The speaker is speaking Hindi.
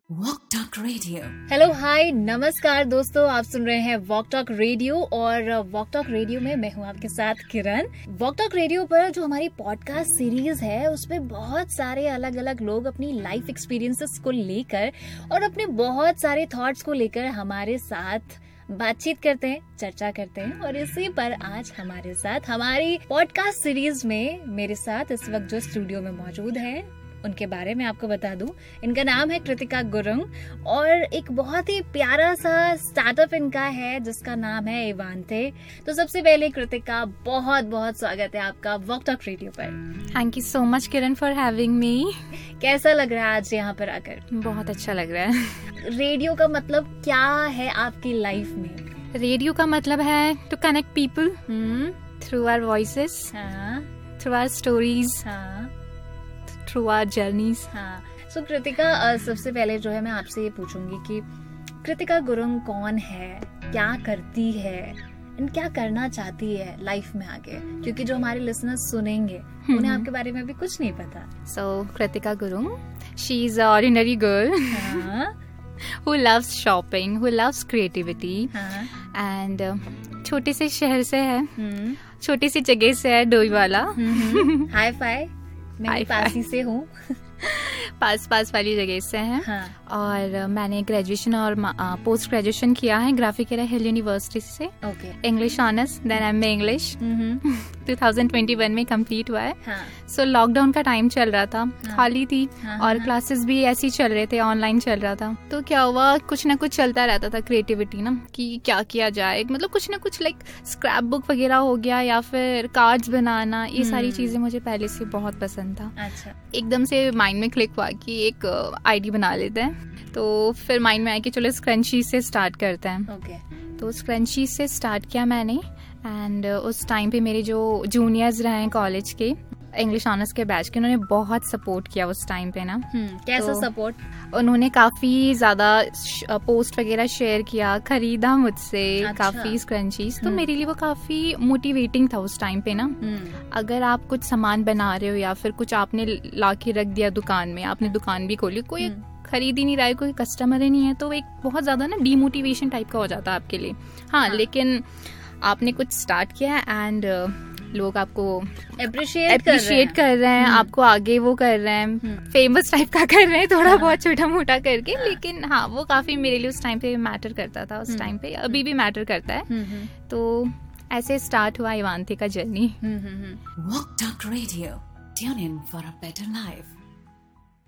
Walk talk radio. Hello hi नमस्कार दोस्तों, आप सुन रहे हैं वॉक टॉक रेडियो और वॉक टॉक रेडियो में मैं हूं आपके साथ किरण। वॉक टॉक रेडियो पर जो हमारी पॉडकास्ट सीरीज है उसमें बहुत सारे अलग अलग लोग अपनी लाइफ एक्सपीरियंसेस को लेकर और अपने बहुत सारे थॉट्स को लेकर हमारे साथ बातचीत करते हैं, चर्चा करते हैं। और इसी पर आज हमारे साथ हमारी पॉडकास्ट सीरीज में मेरे साथ इस वक्त जो स्टूडियो में मौजूद है उनके बारे में आपको बता दूं। इनका नाम है कृतिका गुरुंग और एक बहुत ही प्यारा सा स्टार्टअप इनका है जिसका नाम है इवांते। तो सबसे पहले कृतिका, बहुत बहुत स्वागत है आपका वॉक टॉक रेडियो पर। Thank you so much Kiran for having me. कैसा लग रहा है आज यहाँ पर आकर? बहुत अच्छा लग रहा है। रेडियो का मतलब क्या है आपकी लाइफ में? रेडियो का मतलब है to connect people through our voices, through our stories, through our journeys. सो कृतिका, सबसे पहले जो है मैं आपसे ये पूछूंगी कि कृतिका गुरुंग कौन है, क्या करती है एंड क्या करना चाहती है लाइफ में आगे, क्योंकि जो हमारे लिसनर्स सुनेंगे उन्हें आपके बारे में भी कुछ नहीं पता। सो Kritika Gurung, she is a ordinary girl who loves shopping, who loves creativity, and छोटे से शहर से है, छोटी सी जगह से है, डोईवाला। हाई फाई, मैं पास ही से हूँ। पास वाली जगह से है। और मैंने ग्रेजुएशन और पोस्ट ग्रेजुएशन किया है ग्राफिक हिल यूनिवर्सिटी से। English honours, then MA English 2021 में कंप्लीट हुआ है। सो लॉकडाउन का टाइम चल रहा था, खाली थी और क्लासेस भी ऐसे ही चल रहे थे, ऑनलाइन चल रहा था। तो क्या हुआ, कुछ ना कुछ चलता रहता था, क्रिएटिविटी ना, कि क्या किया जाए। मतलब कुछ ना कुछ लाइक स्क्रैप बुक वगैरह हो गया या फिर कार्ड्स बनाना, ये सारी चीजें मुझे पहले से बहुत पसंद था। अच्छा। एकदम से माइंड में क्लिक हुआ कि एक आईडी बना लेते हैं। तो फिर माइंड में आया कि चलो स्क्रंची से स्टार्ट करते हैं। तो स्क्रंची से स्टार्ट किया मैंने। एंड उस टाइम पे मेरे जो जूनियर्स रहे हैं कॉलेज के, इंग्लिश ऑनर्स के बैच के, उन्होंने बहुत सपोर्ट किया उस टाइम पे ना। कैसा सपोर्ट? उन्होंने काफी ज्यादा पोस्ट वगैरह शेयर किया, खरीदा मुझसे काफी स्क्रंचीज। तो मेरे लिए वो काफी मोटिवेटिंग था उस टाइम पे ना। अगर आप कुछ सामान बना रहे हो या फिर कुछ आपने ला के रख दिया दुकान में, आपने दुकान भी खोली, कोई खरीद ही नहीं रहा है, कोई कस्टमर ही नहीं है, तो एक बहुत ज्यादा ना डीमोटिवेशन टाइप का हो जाता है आपके लिए। लेकिन आपने कुछ स्टार्ट किया है एंड लोग आपको अप्रिशिएट कर रहे हैं, आपको आगे वो कर रहे हैं, फेमस टाइप का कर रहे हैं, थोड़ा बहुत छोटा मोटा करके। लेकिन वो काफी मेरे लिए उस टाइम पे मैटर करता था, उस टाइम पे, अभी भी मैटर करता है। तो ऐसे स्टार्ट हुआ इवांते का journey. Walk talk radio, tune in for a better life.